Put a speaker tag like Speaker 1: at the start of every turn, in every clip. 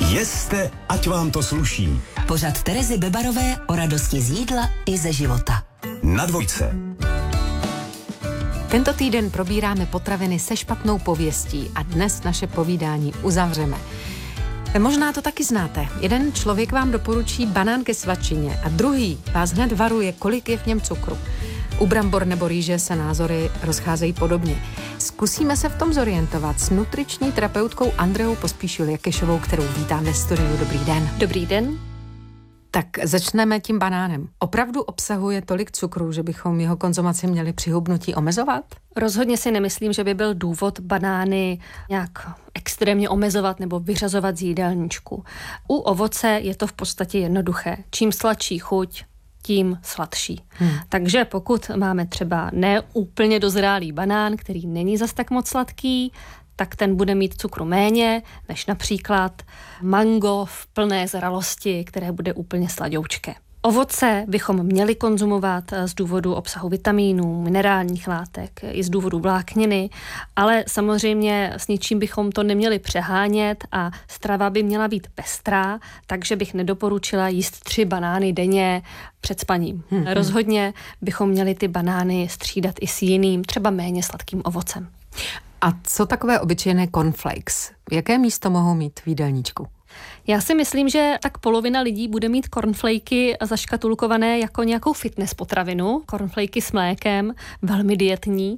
Speaker 1: Jeste, ať vám to sluší.
Speaker 2: Pořad Terezy Bebarové o radosti z jídla i ze života.
Speaker 1: Na dvojce.
Speaker 3: Tento týden probíráme potraviny se špatnou pověstí a dnes naše povídání uzavřeme. Možná to taky znáte. Jeden člověk vám doporučí banán ke svačině a druhý vás hned varuje, kolik je v něm cukru. U brambor nebo rýže se názory rozcházejí podobně. Zkusíme se v tom zorientovat s nutriční terapeutkou Andreou Pospíšil-Jakešovou, kterou vítám ve studiu. Dobrý den.
Speaker 4: Dobrý den.
Speaker 3: Tak začneme tím banánem. Opravdu obsahuje tolik cukru, že bychom jeho konzumaci měli při hubnutí omezovat?
Speaker 4: Rozhodně si nemyslím, že by byl důvod banány nějak extrémně omezovat nebo vyřazovat z jídelníčku. U ovoce je to v podstatě jednoduché. Čím sladší chuť, tím sladší. Takže pokud máme třeba neúplně dozrálý banán, který není zas tak moc sladký, tak ten bude mít cukru méně, než například mango v plné zralosti, které bude úplně sladoučké. Ovoce bychom měli konzumovat z důvodu obsahu vitamínů, minerálních látek, i z důvodu vlákniny, ale samozřejmě s ničím bychom to neměli přehánět a strava by měla být pestrá, takže bych nedoporučila jíst 3 banány denně před spaním. Rozhodně bychom měli ty banány střídat i s jiným, třeba méně sladkým ovocem.
Speaker 3: A co takové obyčejné cornflakes? Jaké místo mohou mít v jídelníčku?
Speaker 4: Já si myslím, že tak polovina lidí bude mít cornflakey zaškatulkované jako nějakou fitness potravinu, cornflakey s mlékem, velmi dietní,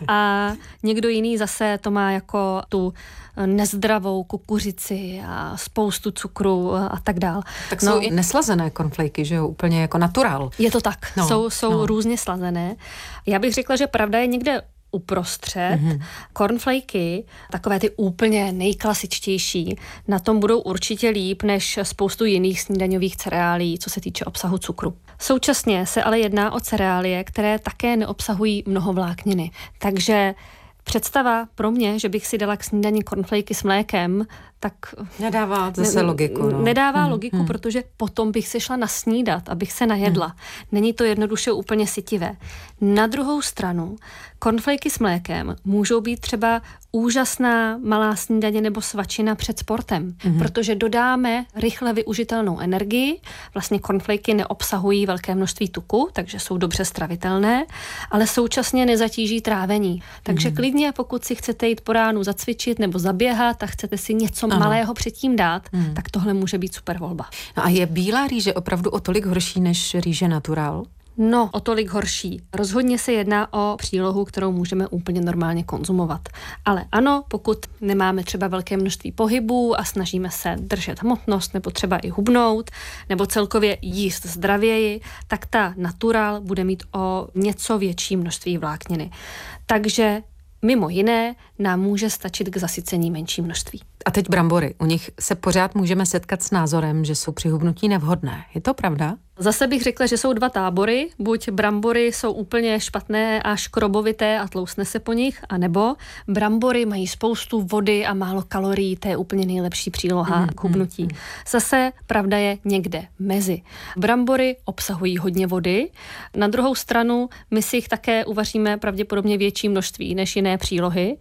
Speaker 4: a někdo jiný zase to má jako tu nezdravou kukuřici a spoustu cukru a tak dál.
Speaker 3: Tak jsou i neslazené cornflakey, že jo, úplně jako naturál.
Speaker 4: Je to tak, jsou různě slazené. Já bych řekla, že pravda je někde uprostřed. Cornflakey, takové ty úplně nejklasičtější, na tom budou určitě líp než spoustu jiných snídaňových cereálií, co se týče obsahu cukru. Současně se ale jedná o cereálie, které také neobsahují mnoho vlákniny. Takže představa pro mě, že bych si dala k snídani cornflakey s mlékem, tak
Speaker 3: nedává zase logiku.
Speaker 4: Nedává logiku, protože potom bych se šla nasnídat, abych se najedla. Není to jednoduše úplně sytivé. Na druhou stranu, cornflakey s mlékem můžou být třeba úžasná malá snídaně nebo svačina před sportem, protože dodáme rychle využitelnou energii. Vlastně cornflakey neobsahují velké množství tuku, takže jsou dobře stravitelné, ale současně nezatíží trávení. Takže klidně, pokud si chcete jít po ránu zacvičit nebo zaběhat a chcete si něco malého předtím dát, tak tohle může být super volba.
Speaker 3: No a je bílá rýže opravdu o tolik horší než rýže naturál?
Speaker 4: No, o tolik horší. Rozhodně se jedná o přílohu, kterou můžeme úplně normálně konzumovat. Ale ano, pokud nemáme třeba velké množství pohybů a snažíme se držet hmotnost nebo třeba i hubnout, nebo celkově jíst zdravěji, tak ta naturál bude mít o něco větší množství vlákniny. Takže mimo jiné nám může stačit k zasycení menší množství.
Speaker 3: A teď brambory. U nich se pořád můžeme setkat s názorem, že jsou při hubnutí nevhodné. Je to pravda?
Speaker 4: Zase bych řekla, že jsou 2 tábory. Buď brambory jsou úplně špatné a škrobovité a tlousne se po nich, anebo brambory mají spoustu vody a málo kalorií, to je úplně nejlepší příloha k hubnutí. Zase pravda je někde mezi. Brambory obsahují hodně vody, na druhou stranu my si jich také uvaříme pravděpodobně větší množství než jiné přílohy,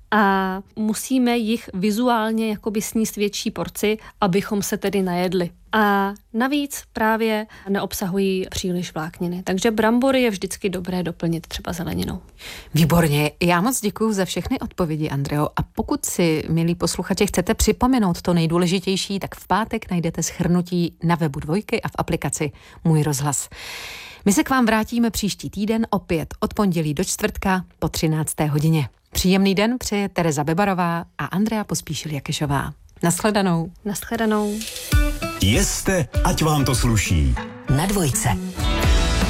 Speaker 4: a musíme jich vizuálně jakoby sníst větší porci, abychom se tedy najedli. A navíc právě neobsahují příliš vlákniny. Takže brambory je vždycky dobré doplnit třeba zeleninou.
Speaker 3: Výborně. Já moc děkuju za všechny odpovědi, Andreo. A pokud si, milí posluchači, chcete připomenout to nejdůležitější, tak v pátek najdete shrnutí na webu Dvojky a v aplikaci Můj rozhlas. My se k vám vrátíme příští týden opět od pondělí do čtvrtka po 13. hodině. Příjemný den přeje Tereza Bebarová a Andrea Pospíšil-Jakešová. Nashledanou.
Speaker 4: Nashledanou.
Speaker 1: Jeste, ať vám to sluší.
Speaker 2: Na dvojce.